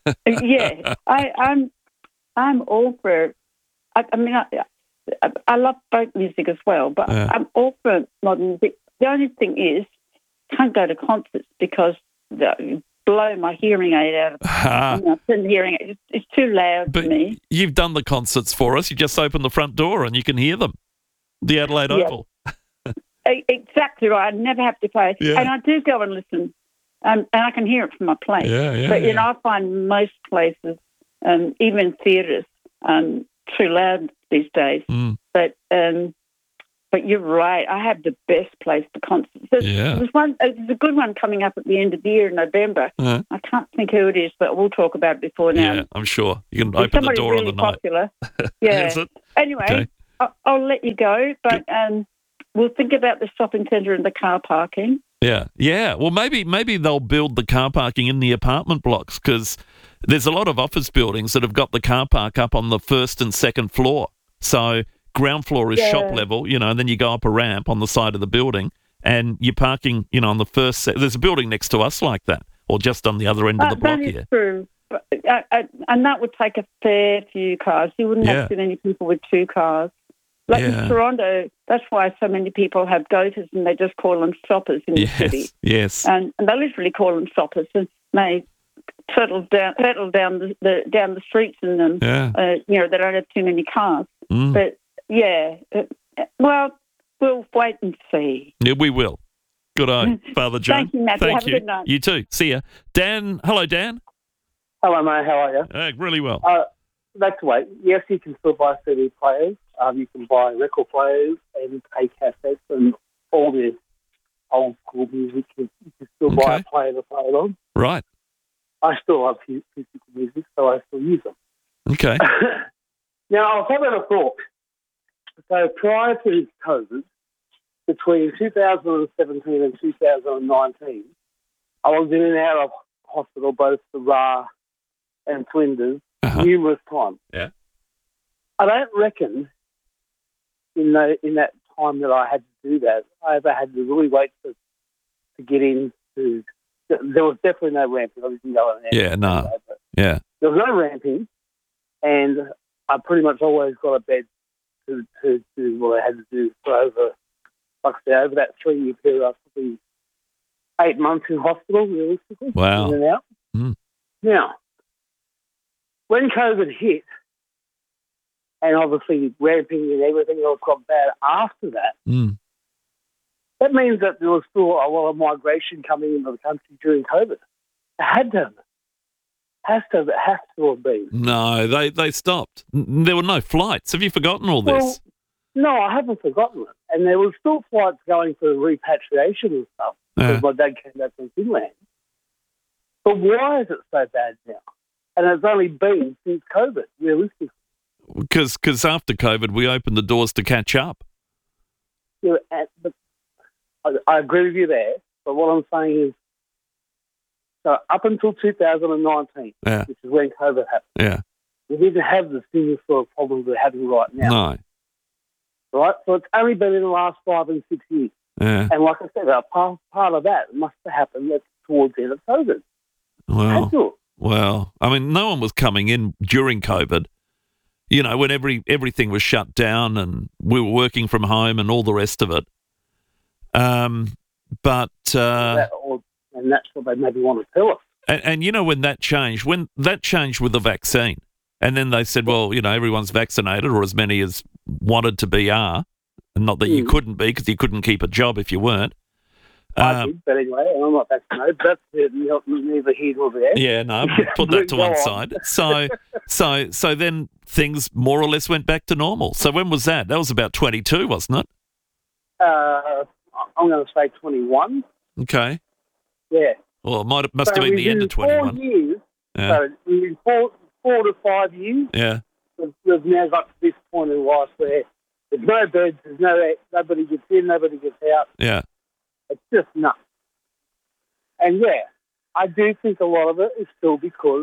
Speaker 14: yeah, I, I'm, I'm all for. I, I mean, I, I, I love folk music as well, but
Speaker 10: Yeah.
Speaker 14: I'm all for modern music. The only thing is, can't go to concerts because they blow my hearing aid out. Of,
Speaker 10: Ah.
Speaker 14: you know, I couldn't hearing it. It's, it's too loud
Speaker 10: But
Speaker 14: for me.
Speaker 10: you've done the concerts for us. You just open the front door and you can hear them. The Adelaide
Speaker 14: Yeah.
Speaker 10: Oval.
Speaker 14: E- Exactly right. I never have to play,
Speaker 10: Yeah.
Speaker 14: and I do go and listen um, and I can hear it from my place.
Speaker 10: Yeah, yeah,
Speaker 14: But, you
Speaker 10: yeah.
Speaker 14: know, I find most places, um, even theatres, um, too loud these days.
Speaker 10: Mm.
Speaker 14: But um, but you're right. I have the best place for concerts. There's,
Speaker 10: Yeah.
Speaker 14: there's one. uh, There's a good one coming up at the end of the year in November.
Speaker 10: Uh,
Speaker 14: I can't think who it is, but we'll talk about it before now.
Speaker 10: yeah, I'm sure. You can
Speaker 14: It's
Speaker 10: open the
Speaker 14: somebody
Speaker 10: door
Speaker 14: really
Speaker 10: on the night.
Speaker 14: popular. Yeah.
Speaker 10: Is it?
Speaker 14: Anyway,
Speaker 10: Okay.
Speaker 14: I- I'll let you go, but um, we'll think about the shopping centre and the car parking.
Speaker 10: Yeah, yeah. Well, maybe maybe they'll build the car parking in the apartment blocks because there's a lot of office buildings that have got the car park up on the first and second floor. So ground floor is
Speaker 14: Yeah.
Speaker 10: shop level, you know, and then you go up a ramp on the side of the building and you're parking, you know, on the first. Se- there's a building next to us like that, or just on the other end of the
Speaker 14: That-
Speaker 10: block
Speaker 14: that is
Speaker 10: here.
Speaker 14: true. But, uh, uh, and that would take a fair few cars. You wouldn't
Speaker 10: Yeah.
Speaker 14: have too many people with two cars. Like
Speaker 10: Yeah.
Speaker 14: in Toronto, that's why so many people have goaters and they just call them shoppers in the city.
Speaker 10: Yes, yes.
Speaker 14: And, and they literally call them shoppers, and they settle down, settle down the, the down the streets in them.
Speaker 10: Yeah.
Speaker 14: Uh, you know, they don't have too many cars.
Speaker 10: Mm.
Speaker 14: But yeah, uh, well, we'll wait and see.
Speaker 10: Yeah, we will. Good eye, Father John.
Speaker 14: Thank you, Matthew.
Speaker 10: Thank
Speaker 14: Have a
Speaker 10: you.
Speaker 14: good night.
Speaker 10: You too. See ya. Dan, hello, Dan.
Speaker 3: Hello, mate. How are you?
Speaker 10: Uh, really well.
Speaker 3: Uh, that's the way. Yes, you can still buy C D players. Um, you can buy record players and pay cassettes and all the old school music. You you can still buy
Speaker 10: Okay.
Speaker 3: a player to play it on.
Speaker 10: Right.
Speaker 3: I still love pu- physical music, so I still use them.
Speaker 10: Okay.
Speaker 3: Now, I was having a thought. So prior to COVID, between two thousand seventeen and two thousand nineteen, I was in and out of hospital, both the R A and Flinders,
Speaker 10: Uh-huh.
Speaker 3: numerous times.
Speaker 10: Yeah.
Speaker 3: I don't reckon in the, in that time that I had to do that, I ever had to really wait to, to get into. There was definitely no ramping. I didn't go in there.
Speaker 10: Yeah, no. Yeah.
Speaker 3: There was no ramping, and I pretty much always got a bed to, to do what I had to do for over, like I say, over that three-year period. I was probably eight months in hospital, realistically.
Speaker 10: Wow.
Speaker 3: In and out.
Speaker 10: Mm.
Speaker 3: Now, when COVID hit, and obviously ramping and everything else got bad after that,
Speaker 10: Mm.
Speaker 3: that means that there was still a lot of migration coming into the country during COVID. It had to. Has to, it has to have been.
Speaker 10: No, they, they stopped. N- There were no flights. Have you forgotten all this?
Speaker 3: Well, no, I haven't forgotten it. And there were still flights going for repatriation and stuff because
Speaker 10: Uh.
Speaker 3: my dad came back from Finland. But why is it so bad now? And it's only been since COVID, realistically.
Speaker 10: Because cause after COVID, we opened the doors to catch up.
Speaker 3: You know, and, but I, I agree with you there. But what I'm saying is, so up until two thousand nineteen,
Speaker 10: Yeah.
Speaker 3: which is when COVID happened,
Speaker 10: Yeah.
Speaker 3: we didn't have the similar sort of problems we're having right now.
Speaker 10: No.
Speaker 3: Right? So it's only been in the last five and six years.
Speaker 10: Yeah.
Speaker 3: And like I said, a part, part of that must have happened at- towards the end of COVID.
Speaker 10: Well,
Speaker 3: Had to.
Speaker 10: well, I mean, no one was coming in during COVID. You know, when every everything was shut down and we were working from home and all the rest of it. Um, but uh,
Speaker 3: That, or, and that's what they maybe want to tell us.
Speaker 10: and, and you know when that changed, when that changed with the vaccine, and then they said, well, you know, everyone's vaccinated, or as many as wanted to be are, and not that you
Speaker 3: Mm.
Speaker 10: couldn't be because you couldn't keep a job if you weren't.
Speaker 3: I
Speaker 10: Um,
Speaker 3: did, but anyway, I'm not vaccinated. That's not- neither here nor there.
Speaker 10: Yeah, no, put that to
Speaker 3: Go
Speaker 10: one
Speaker 3: on.
Speaker 10: side. So, so, so then things more or less went back to normal. So when was that? That was about twenty-two, wasn't it?
Speaker 3: Uh, I'm going to say twenty-one.
Speaker 10: Okay.
Speaker 3: Yeah.
Speaker 10: Well, it might have, must
Speaker 3: So
Speaker 10: have been the end
Speaker 3: within
Speaker 10: of twenty-one.
Speaker 3: Four years,
Speaker 10: Yeah.
Speaker 3: so in four, four to five years,
Speaker 10: Yeah.
Speaker 3: we've, we've now got to this point in life where there's no birds, there's no nobody gets in, nobody gets out.
Speaker 10: Yeah.
Speaker 3: It's just nuts. And yeah, I do think a lot of it is still because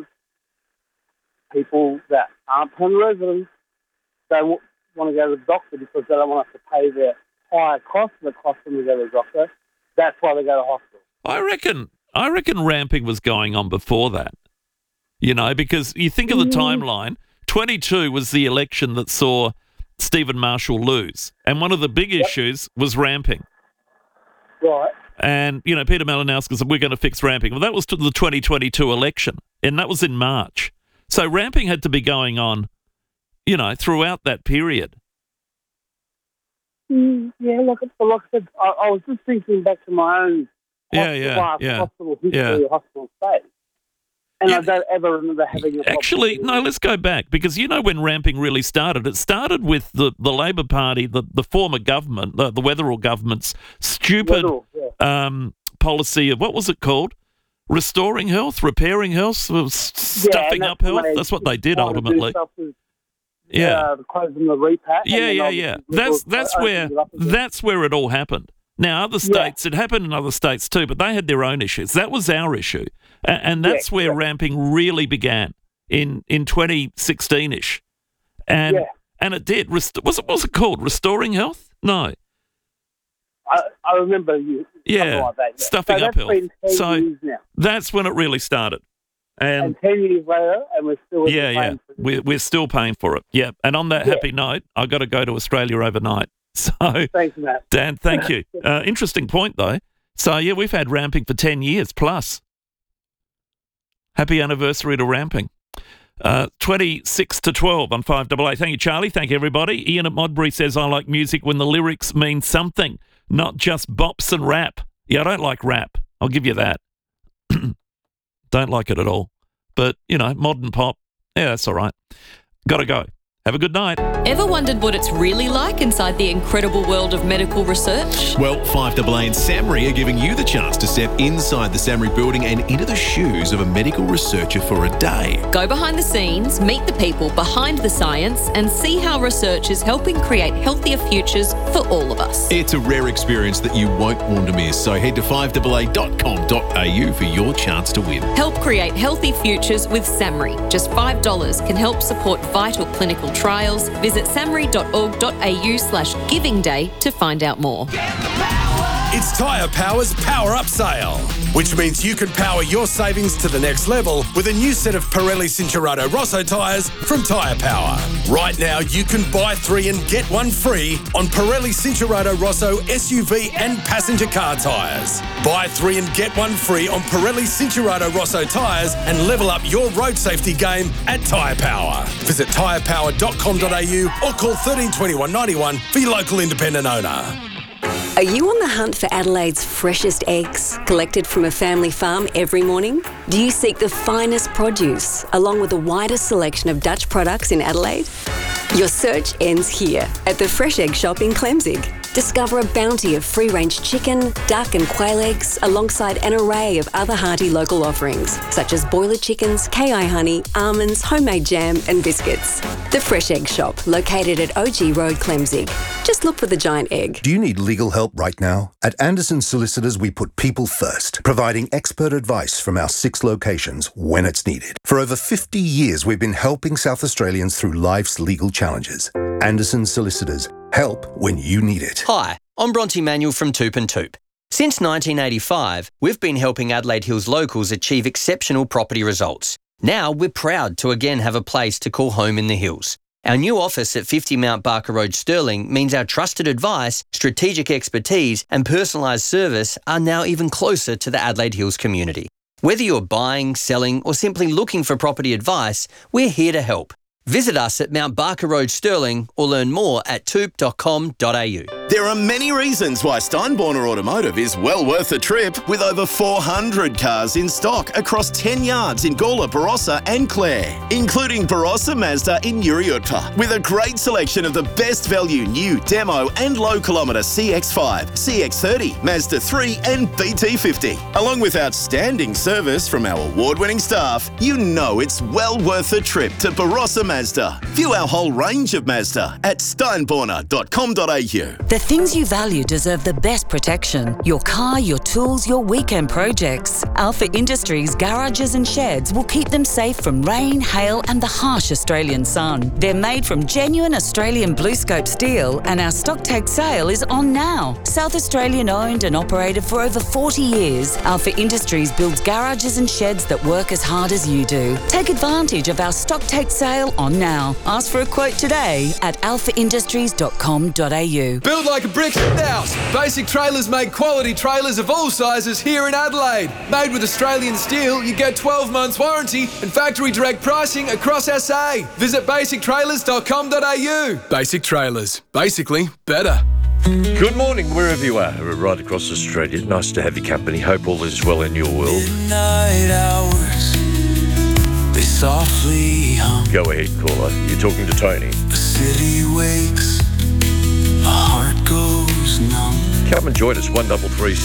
Speaker 3: people that aren't permanent residents don't want to go to the doctor because they don't want to have to pay the higher cost that costs them to go to the doctor. That's why they go to hospital.
Speaker 10: I reckon. I reckon ramping was going on before that. You know, because you think of the timeline. twenty-two was the election that saw Stephen Marshall lose, and one of the big issues was ramping.
Speaker 3: Right.
Speaker 10: And, you know, Peter Malinowski said, we're going to fix ramping. Well, that was to the twenty twenty-two election, and that was in March. So ramping had to be going on, you know, throughout that period.
Speaker 3: Mm, yeah, like, like I said, I, I was just thinking back to my own
Speaker 10: Yeah, yeah,
Speaker 3: class
Speaker 10: yeah.
Speaker 3: hospital history
Speaker 10: Yeah.
Speaker 3: or hospital stay. And I don't ever remember having a problem.
Speaker 10: Actually, no, let's go back, because you know when ramping really started? It started with the, the Labor Party, the, the former government, the, the Weatherall government's stupid
Speaker 3: Weatherall, yeah.
Speaker 10: um, policy of, what was it called? Restoring health, repairing health, uh, s- stuffing
Speaker 3: that's
Speaker 10: up health.
Speaker 3: when they
Speaker 10: That's what they did
Speaker 3: wanted to do
Speaker 10: ultimately.
Speaker 3: stuff with,
Speaker 10: Yeah.
Speaker 3: Uh, closing the repat. and
Speaker 10: Yeah,
Speaker 3: then
Speaker 10: yeah,
Speaker 3: obviously
Speaker 10: yeah.
Speaker 3: we
Speaker 10: That's
Speaker 3: also
Speaker 10: that's
Speaker 3: opened
Speaker 10: where
Speaker 3: it up again.
Speaker 10: that's where it all happened. Now, other states, it happened in other states too, but they had their own issues. That was our issue, A- and that's
Speaker 3: Yeah,
Speaker 10: where
Speaker 3: yeah.
Speaker 10: ramping really began in in twenty sixteen ish, and
Speaker 3: Yeah.
Speaker 10: and it did. Rest- was it was it called Restoring Health? No,
Speaker 3: I, I remember you.
Speaker 10: yeah,
Speaker 3: something like that, yeah.
Speaker 10: stuffing
Speaker 3: so
Speaker 10: up
Speaker 3: that's
Speaker 10: health.
Speaker 3: been ten
Speaker 10: So
Speaker 3: years now.
Speaker 10: that's when it really started, and.
Speaker 3: And ten years later, and we're still
Speaker 10: Yeah, yeah.
Speaker 3: paying for it.
Speaker 10: We're, we're still paying for it. Yeah. And on that
Speaker 3: Yeah.
Speaker 10: happy note, I've got to go to Australia overnight. So,
Speaker 3: Thanks, Matt.
Speaker 10: Dan, thank you. Uh, interesting point, though. So, yeah, we've had ramping for ten years plus. Happy anniversary to ramping. Uh, twenty-six to twelve on five double A. Thank you, Charlie. Thank you, everybody. Ian at Modbury says, I like music when the lyrics mean something, not just bops and rap. Yeah, I don't like rap. I'll give you that. Don't like it at all. But, you know, modern pop, yeah, that's all right. Got to go. Have a good night.
Speaker 7: Ever wondered what it's really like inside the incredible world of medical research?
Speaker 15: Well, five double A and SAMRI are giving you the chance to step inside the SAMRI building and into the shoes of a medical researcher for a day.
Speaker 7: Go behind the scenes, meet the people behind the science, and see how research is helping create healthier futures for all of us.
Speaker 15: It's a rare experience that you won't want to miss, so head to five double A dot com dot a u for your chance to win.
Speaker 7: Help create healthy futures with SAMRI. Just five dollars can help support vital clinical trials. Visit samri dot org dot a u slash giving day to find out more.
Speaker 16: It's Tyre Power's Power Up Sale, which means you can power your savings to the next level with a new set of Pirelli Cincherato Rosso tyres from Tyre Power. Right now, you can buy three and get one free on Pirelli Cincherato Rosso S U V and passenger car tyres. Buy three and get one free on Pirelli Cincherato Rosso tyres and level up your road safety game at Tyre Power. Visit tyre power dot com dot a u or call thirteen twenty-one ninety-one for your local independent owner.
Speaker 17: Are you on the hunt for Adelaide's freshest eggs, collected from a family farm every morning? Do you seek the finest produce, along with the widest selection of Dutch products in Adelaide? Your search ends here, at the Fresh Egg Shop in Clemzig. Discover a bounty of free-range chicken, duck and quail eggs, alongside an array of other hearty local offerings, such as boiler chickens, K I honey, almonds, homemade jam and biscuits. The Fresh Egg Shop, located at O G Road, Clemzig. Just look for the giant egg.
Speaker 18: Do you need legal help right now? At Anderson Solicitors, we put people first, providing expert advice from our six locations when it's needed. For over fifty years, we've been helping South Australians through life's legal challenges. Anderson Solicitors, help when you need it.
Speaker 19: Hi, I'm Bronte Manuel from Toop and Toop. Since nineteen eighty-five, we've been helping Adelaide Hills locals achieve exceptional property results. Now we're proud to again have a place to call home in the hills. Our new office at fifty Mount Barker Road, Stirling, means our trusted advice, strategic expertise and personalised service are now even closer to the Adelaide Hills community. Whether you're buying, selling or simply looking for property advice, we're here to help. Visit us at Mount Barker Road, Stirling, or learn more at toop dot com dot a u.
Speaker 15: There are many reasons why Steinborner Automotive is well worth a trip, with over four hundred cars in stock across ten yards in Gawler, Barossa and Clare, including Barossa Mazda in Uriutpa, with a great selection of the best value new demo and low kilometre C X five, C X thirty, Mazda three and B T fifty. Along with outstanding service from our award-winning staff, you know it's well worth a trip to Barossa Mazda. Mazda. View our whole range of Mazda at steinborner dot com dot a u.
Speaker 20: The things you value deserve the best protection. Your car, your tools, your weekend projects. Alpha Industries garages and sheds will keep them safe from rain, hail and the harsh Australian sun. They're made from genuine Australian BlueScope steel and our stock take sale is on now. South Australian owned and operated for over forty years, Alpha Industries builds garages and sheds that work as hard as you do. Take advantage of our stock take sale on now. Ask for a quote today at alpha industries dot com dot a u.
Speaker 28: Build like a brick house. Basic Trailers make quality trailers of all sizes here in Adelaide. Made with Australian steel, you get twelve months warranty and factory direct pricing across S A. Visit basic trailers dot com dot a u. Basic Trailers. Basically better.
Speaker 1: Good morning, wherever you are, right across Australia. Nice to have your company. Hope all is well in your world.
Speaker 2: Midnight hours, they softly hum.
Speaker 1: Go ahead, caller. You're talking to Tony.
Speaker 2: The city wakes, a heart goes numb.
Speaker 1: Come and join us, one double three